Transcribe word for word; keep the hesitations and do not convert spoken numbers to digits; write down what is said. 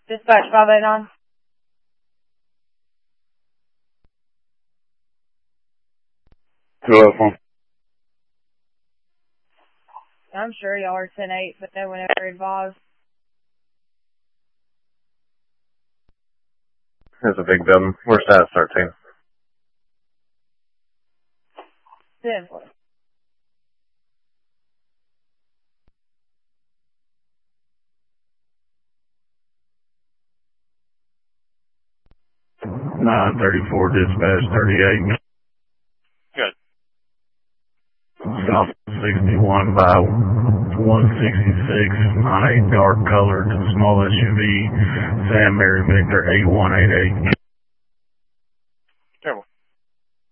Dispatch five eight nine. Telephone. I'm sure y'all are ten eight, but no one ever advised. It's a big building. We're status thirteen. Simply. nine thirty-four dispatch thirty-eight. Good. South sixty-one by one sixty-six, not a dark colored small S U V, Sam Mary Victor eight one eight eight.